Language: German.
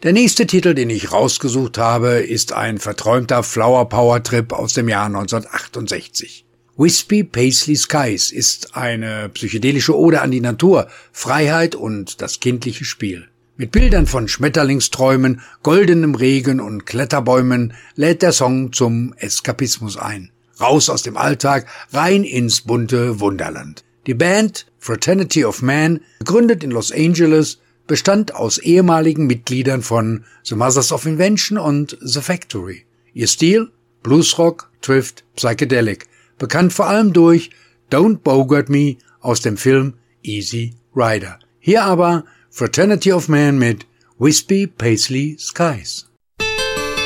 Der nächste Titel, den ich rausgesucht habe, ist ein verträumter Flower-Power-Trip aus dem Jahr 1968. Wispy Paisley Skies ist eine psychedelische Ode an die Natur, Freiheit und das kindliche Spiel. Mit Bildern von Schmetterlingsträumen, goldenem Regen und Kletterbäumen lädt der Song zum Eskapismus ein. Raus aus dem Alltag, rein ins bunte Wunderland. Die Band Fraternity of Man, gegründet in Los Angeles, bestand aus ehemaligen Mitgliedern von The Mothers of Invention und The Factory. Ihr Stil? Bluesrock, Thrift, Psychedelic. Bekannt vor allem durch Don't Bogart Me aus dem Film Easy Rider. Hier aber Fraternity of Man mit Wispy Paisley Skies.